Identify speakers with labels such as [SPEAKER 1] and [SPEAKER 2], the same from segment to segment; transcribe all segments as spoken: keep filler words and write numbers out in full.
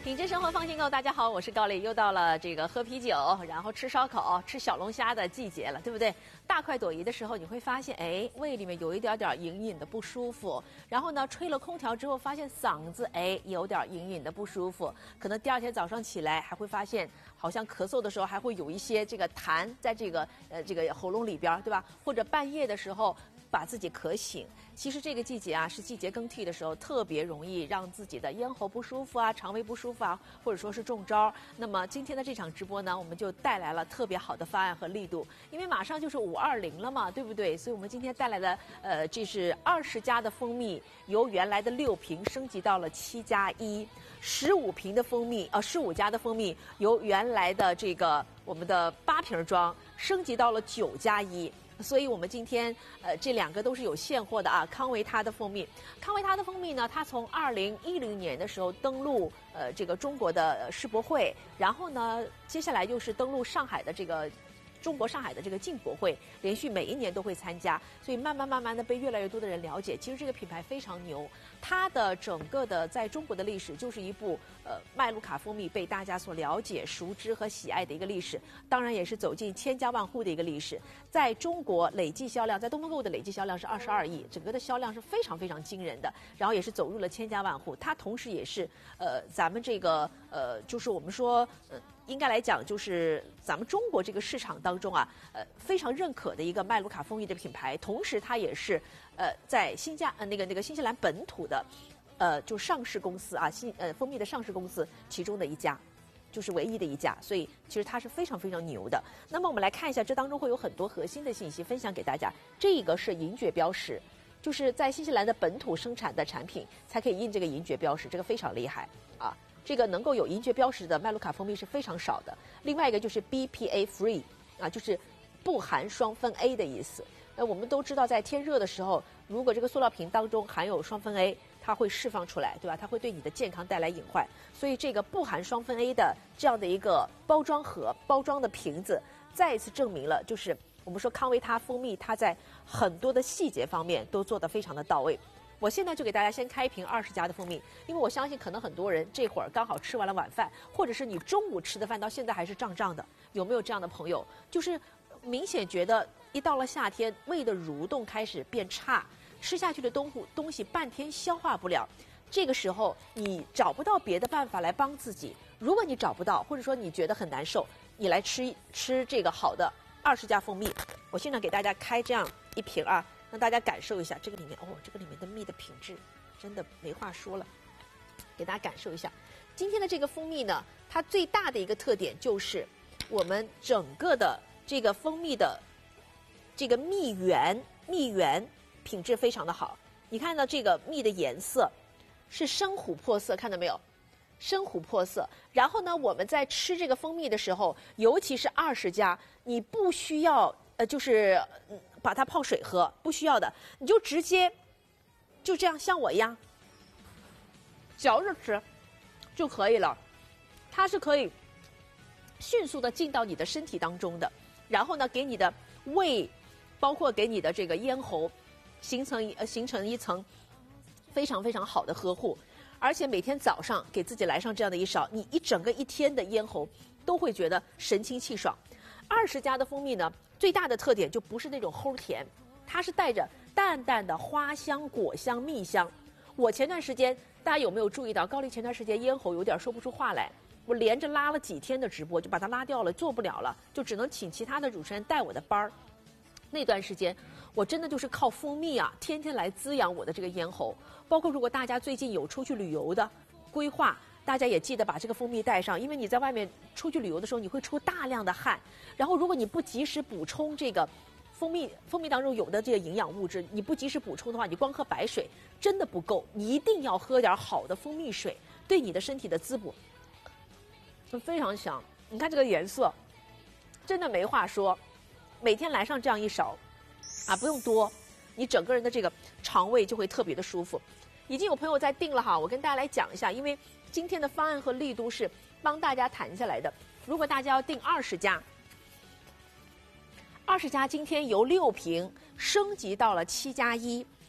[SPEAKER 1] 品质生活放心购，大家好，我是高丽。又到了这个喝啤酒，然后吃烧烤、吃小龙虾的季节了，对不对？大快朵颐的时候，你会发现，哎，胃里面有一点点隐隐的不舒服。然后呢，吹了空调之后，发现嗓子哎有点隐隐的不舒服。可能第二天早上起来，还会发现好像咳嗽的时候还会有一些这个痰在这个呃这个喉咙里边，对吧？或者半夜的时候把自己咳醒。其实这个季节啊，是季节更替的时候，特别容易让自己的咽喉不舒服啊，肠胃不舒服啊，或者说是中招。那么今天的这场直播呢，我们就带来了特别好的方案和力度，因为马上就是五二零了嘛，对不对？所以我们今天带来的呃，这是二十加的蜂蜜，由原来的六瓶升级到了七加一，十五瓶的蜂蜜，呃，十五加的蜂蜜由原来的这个我们的八瓶装升级到了九加一。所以我们今天呃这两个都是有现货的啊，康维他的蜂蜜。康维他的蜂蜜呢，它从二零一零年的时候登陆呃这个中国的世博会，然后呢接下来又是登陆上海的这个中国上海的这个进博会，连续每一年都会参加，所以慢慢慢慢的被越来越多的人了解。其实这个品牌非常牛，它的整个的在中国的历史就是一部呃麦卢卡蜂蜜被大家所了解、熟知和喜爱的一个历史，当然也是走进千家万户的一个历史。在中国累计销量，在东方购物的累计销量是二十二亿，整个的销量是非常非常惊人的，然后也是走入了千家万户。它同时也是呃咱们这个呃就是我们说呃。应该来讲，就是咱们中国这个市场当中啊，呃，非常认可的一个麦卢卡蜂蜜的品牌，同时它也是呃在新加呃那个那个新西兰本土的，呃就上市公司啊，新呃蜂蜜的上市公司其中的一家，就是唯一的一家，所以其实它是非常非常牛的。那么我们来看一下，这当中会有很多核心的信息分享给大家。这个是银蕨标识，就是在新西兰的本土生产的产品才可以印这个银蕨标识，这个非常厉害啊。这个能够有银蕨标识的麦卢卡蜂蜜是非常少的。另外一个就是 B P A free 啊，就是不含双酚 A 的意思。那我们都知道，在天热的时候，如果这个塑料瓶当中含有双酚 A， 它会释放出来，对吧？它会对你的健康带来隐患。所以这个不含双酚 A 的这样的一个包装盒、包装的瓶子，再一次证明了，就是我们说康维他蜂蜜，它在很多的细节方面都做得非常的到位。我现在就给大家先开一瓶二十加的蜂蜜，因为我相信可能很多人这会儿刚好吃完了晚饭，或者是你中午吃的饭到现在还是胀胀的，有没有这样的朋友？就是明显觉得一到了夏天，胃的蠕动开始变差，吃下去的东西东西半天消化不了，这个时候你找不到别的办法来帮自己。如果你找不到，或者说你觉得很难受，你来吃吃这个好的二十加蜂蜜。我现在给大家开这样一瓶啊。让大家感受一下这个里面哦，这个里面的蜜的品质真的没话说了。给大家感受一下，今天的这个蜂蜜呢，它最大的一个特点就是我们整个的这个蜂蜜的这个蜜源，蜜源品质非常的好。你看到这个蜜的颜色是深琥珀色，看到没有？深琥珀色。然后呢，我们在吃这个蜂蜜的时候，尤其是二十加，你不需要呃，就是嗯。把它泡水喝，不需要的，你就直接就这样像我一样嚼着吃就可以了。它是可以迅速的进到你的身体当中的，然后呢，给你的胃，包括给你的这个咽喉形成呃形成一层非常非常好的呵护。而且每天早上给自己来上这样的一勺，你一整个一天的咽喉都会觉得神清气爽。二十加的蜂蜜呢，最大的特点就不是那种齁甜，它是带着淡淡的花香、果香、蜜香。我前段时间大家有没有注意到，高丽前段时间咽喉有点说不出话来，我连着拉了几天的直播，就把它拉掉了，做不了了，就只能请其他的主持人带我的班儿。那段时间我真的就是靠蜂蜜啊，天天来滋养我的这个咽喉。包括如果大家最近有出去旅游的规划，大家也记得把这个蜂蜜带上，因为你在外面出去旅游的时候，你会出大量的汗，然后如果你不及时补充这个蜂蜜，蜂蜜当中有的这个营养物质，你不及时补充的话，你光喝白水真的不够，你一定要喝点好的蜂蜜水，对你的身体的滋补非常香。你看这个颜色，真的没话说，每天来上这样一勺啊，不用多，你整个人的这个肠胃就会特别的舒服。已经有朋友在订了哈，我跟大家来讲一下，因为今天的方案和力度是帮大家谈下来的。如果大家要订二十加，二十加今天由六瓶升级到了七加一，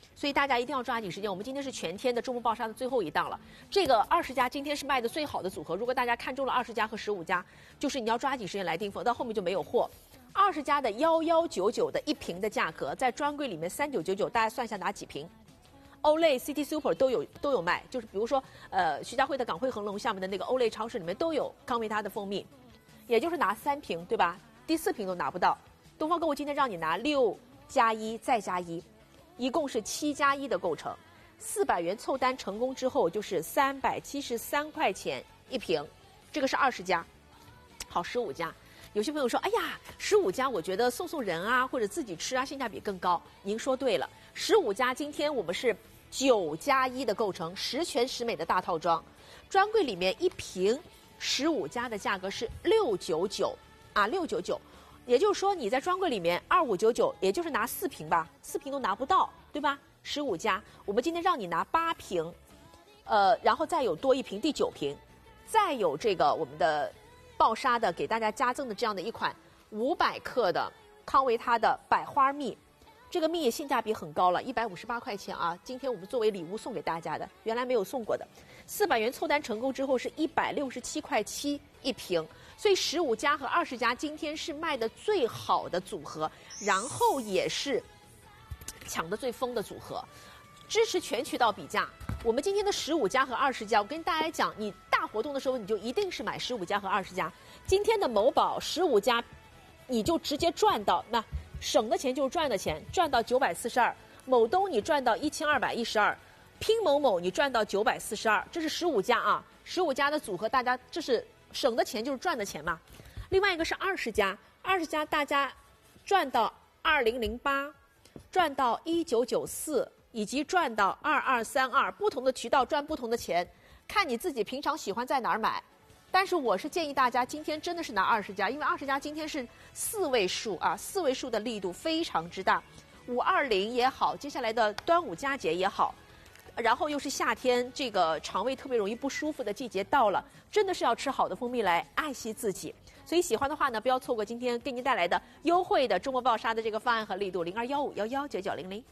[SPEAKER 1] 所以大家一定要抓紧时间。我们今天是全天的周末爆杀的最后一档了，这个二十家今天是卖的最好的组合。如果大家看中了二十家和十五家，就是你要抓紧时间来订，否则到后面就没有货。二十家的幺幺九九的一瓶的价格，在专柜里面三九九九，大家算一下拿几瓶？欧莱、City Super 都有都有卖，就是比如说呃徐家汇的港汇恒隆下面的那个欧莱超市里面都有康维他的蜂蜜，也就是拿三瓶对吧？第四瓶都拿不到。东方购物今天让你拿六加一再加一。一共是七加一的构成，四百元凑单成功之后就是三百七十三块钱一瓶，这个是二十家，好十五家。有些朋友说，哎呀，十五家我觉得送送人啊，或者自己吃啊，性价比更高。您说对了，十五家今天我们是九加一的构成，十全十美的大套装，专柜里面一瓶十五家的价格是六九九啊，六九九。也就是说，你在专柜里面二五九九，也就是拿四瓶吧，四瓶都拿不到，对吧？十五家，我们今天让你拿八瓶，呃，然后再有多一瓶，第九瓶，再有这个我们的爆杀的给大家加赠的这样的一款五百克的康维他的百花蜜，这个蜜也性价比很高了，一百五十八块钱啊！今天我们作为礼物送给大家的，原来没有送过的，四百元凑单成功之后是一百六十七块七一瓶。所以十五家和二十家今天是卖的最好的组合，然后也是抢的最疯的组合，支持全渠道比价。我们今天的十五家和二十家，我跟大家来讲，你大活动的时候你就一定是买十五家和二十家。今天的某宝十五家，你就直接赚到，那省的钱就是赚的钱，赚到九百四十二。某东你赚到一千二百一十二，拼某某你赚到九百四十二，这是十五家啊，十五家的组合，大家这是。省的钱就是赚的钱嘛，另外一个是二十家，二十家大家赚到二零零八，赚到一九九四，以及赚到二二三二，不同的渠道赚不同的钱，看你自己平常喜欢在哪儿买。但是我是建议大家今天真的是拿二十家，因为二十家今天是四位数啊，四位数的力度非常之大，五二零也好，接下来的端午佳节也好。然后又是夏天，这个肠胃特别容易不舒服的季节到了，真的是要吃好的蜂蜜来爱惜自己。所以喜欢的话呢，不要错过今天给您带来的优惠的周末爆杀的这个方案和力度，零二幺五幺幺九九零零。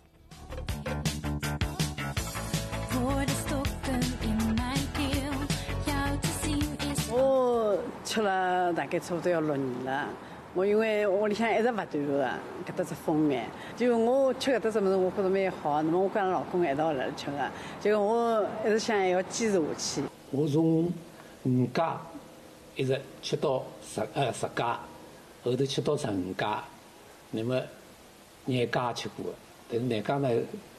[SPEAKER 2] 我吃了大概差不多要六年了。我因为屋里向一直勿断个搿搭只蜂蜜，就我吃搿搭只物事，我觉着蛮好，那么我跟阿拉老公一道辣辣吃个，结果我一直想还要坚持下去。
[SPEAKER 3] 我从五家一直吃到十呃十家，后头吃到十五家，那么廿家吃过，但是廿家呢